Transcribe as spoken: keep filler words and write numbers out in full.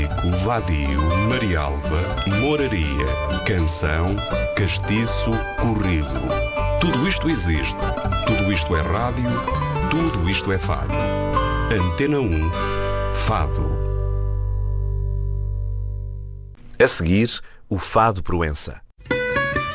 vadio, Marialva, moraria, canção, castiço, corrido. Tudo isto existe, tudo isto é rádio, tudo isto é fado. Antena um, Fado. A seguir, o Fado Proença.